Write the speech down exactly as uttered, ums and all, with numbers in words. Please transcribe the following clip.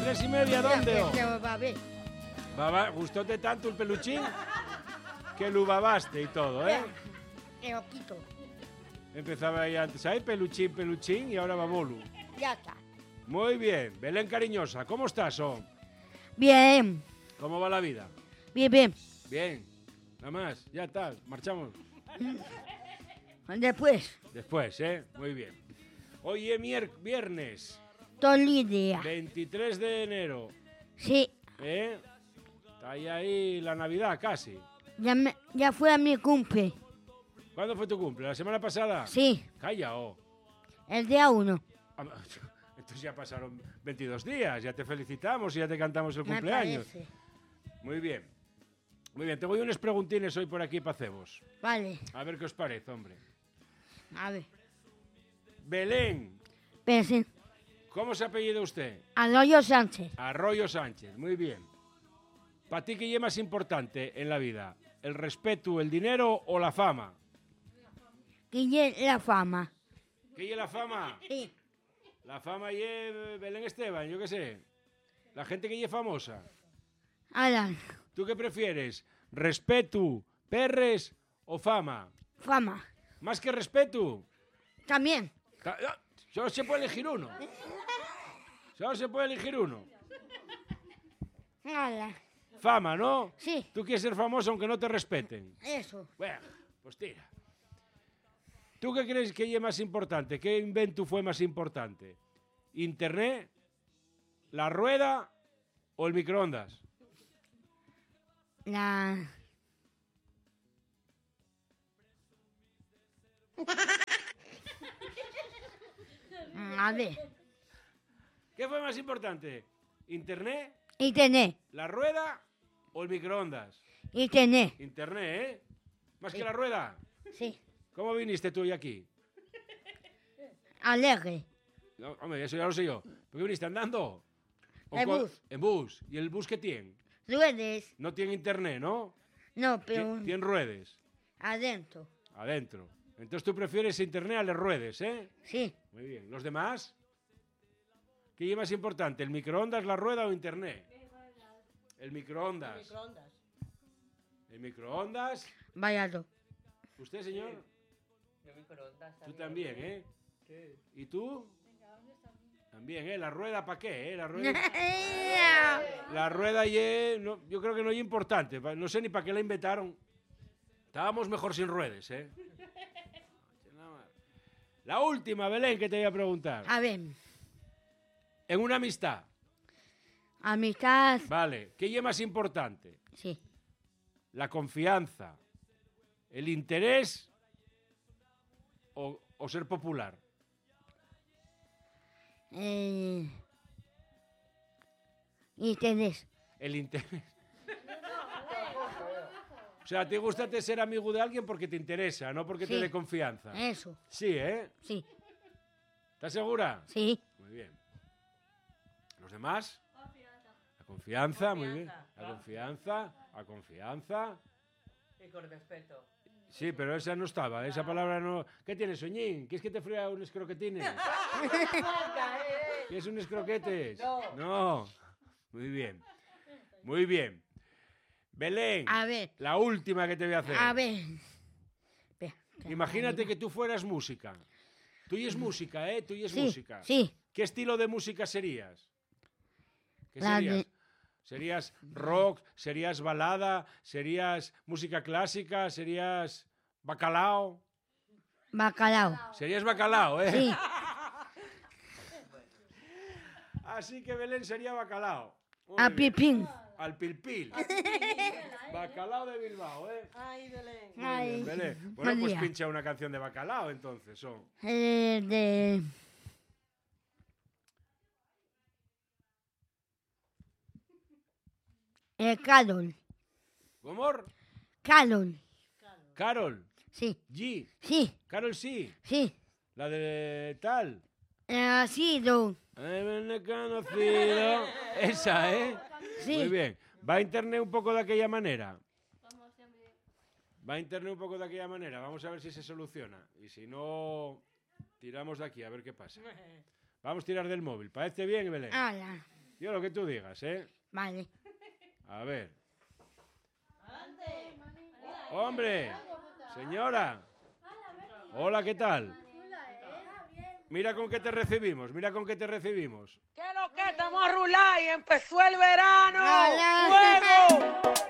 tres y media, ¿dónde? Que se va a ver. Baba, ¿gustóte tanto el peluchín? Que lo babaste y todo, ¿eh? Que lo quito. Empezaba ahí antes, ahí peluchín, peluchín, y ahora babolu. Ya está. Muy bien. Belén cariñosa, ¿cómo estás, oh? Bien. ¿Cómo va la vida? Bien, bien. Bien. Nada más, ya está, marchamos. Después, Después, ¿eh? Muy bien. Hoy es mier- viernes, todo el día. veintitrés de enero, Sí, ¿eh? Está ahí, ahí la Navidad casi. ya, me- ya fue a mi cumple. ¿Cuándo fue tu cumple? ¿La semana pasada? Sí, Calla, oh. el día uno. Ah, entonces ya pasaron veintidós días, ya te felicitamos y ya te cantamos el Me cumpleaños. parece. Muy bien. Muy bien, te voy unos preguntines hoy por aquí para cebos. Vale, A ver qué os parece, hombre. a ver. Belén, Pensé. ¿cómo se apellida usted? Arroyo Sánchez. Arroyo Sánchez, muy bien. ¿Para ti qué es más importante en la vida? ¿El respeto, el dinero o la fama? Guille la fama. ¿Qué es la fama? Sí. La fama y Belén Esteban, yo qué sé. La gente que es famosa. Ahora, ¿Tú qué prefieres? ¿Respeto, perres o fama? fama. ¿Más que respeto? También. Ta- ah, Solo se puede elegir uno. Solo se puede elegir uno. Ahora, Fama, ¿no? sí, Tú quieres ser famoso aunque no te respeten. eso. Bueno, pues tira. ¿Tú qué crees que es más importante? ¿Qué invento fue más importante? ¿Internet, la rueda o el microondas? La... A ver. ¿Qué fue más importante? ¿Internet, Internet. la rueda o el microondas? Internet. Internet, ¿eh? ¿Más que la rueda? Sí. ¿Cómo viniste tú hoy aquí? Alegre. No, hombre, eso ya lo sé yo. ¿Por qué viniste andando? ¿O En co- bus. En bus. ¿Y el bus qué tiene? Ruedes. No tiene internet, ¿no? No, Tien- pero Tiene ruedes. adentro. Adentro. Entonces tú prefieres internet a las ruedes, ¿eh? Sí. Muy bien. ¿Los demás? ¿Qué es más importante? ¿El microondas, la rueda o internet? El microondas. Microondas. ¿El microondas? Vaya. ¿Usted, señor? Yo microondas Tú también, ¿eh? ¿Y tú? También, ¿eh? ¿La rueda para qué, eh? La rueda, la rueda y no, yo creo que no es importante. pa- No sé ni para qué la inventaron. Estábamos mejor sin ruedas, ¿eh? La última, Belén, que te voy a preguntar. A ver. En una amistad, Amistad. vale, ¿qué es más importante? Sí. ¿La confianza, el interés o, o ser popular? Eh... Interés. El interés. O sea, ¿te gusta te ser amigo de alguien porque te interesa, no porque te Sí. dé confianza? Eso. Sí, ¿eh? Sí. ¿Estás segura? Sí. Muy bien. ¿Los demás? La confianza, muy bien. La confianza, la confianza. Y con respeto. Sí, pero esa no estaba, esa palabra no... ¿Qué tienes, Soñín? ¿Quieres que te fría unos croquetines? ¿Quieres unos croquetes? No. No. Muy bien. Muy bien. Belén, A ver. la última que te voy a hacer. A ver. Espera, que- Imagínate que tú fueras música. Tú y es música, ¿eh? Tú y es Sí, música. sí. ¿Qué estilo de música serías? ¿Qué La serías? de- ¿Serías rock? ¿Serías balada? ¿Serías música clásica? ¿Serías bacalao? Bacalao. Serías bacalao, ¿eh? Sí. Así que Belén sería bacalao. Muy A bien. pipín. Al pilpil. Bacalao de Bilbao, ¿eh? Ay, Belén. Muy Ay. bien, Belén. Bueno, Buen pues día. pincha una canción de bacalao entonces. Son. Eh, de... Eh, Carol. ¿Cómo? Carol. Carol. Sí. G. Sí. Carol sí. Sí. La de tal. Eh, así, do. Ay, me he conocido. Esa, ¿eh? Sí. Muy bien. ¿Va a internet un poco de aquella manera? Va a internet un poco de aquella manera. Vamos a ver si se soluciona. Y si no, tiramos de aquí a ver qué pasa. Vamos a tirar del móvil. ¿Parece bien, Belén? Ala. Yo lo que tú digas, ¿eh? Vale. A ver. Hombre, señora. Hola, ¿qué tal? Mira con qué te recibimos, mira con qué te recibimos. ¿Qué es lo que estamos a rular y empezó el verano? Hola. ¡Fuego!